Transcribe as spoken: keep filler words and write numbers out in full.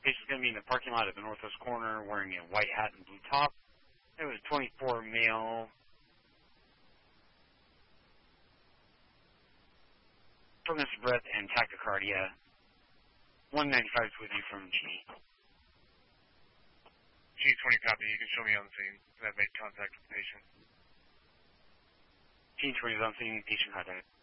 Patient's going to be in the parking lot at the northwest corner wearing a white hat and blue top. It was twenty-four male. Shortness of breath and tachycardia. one ninety-five is with you from G. G twenty copy. You can show me on the scene. I've made contact with the patient. G twenty is on scene. Patient contact.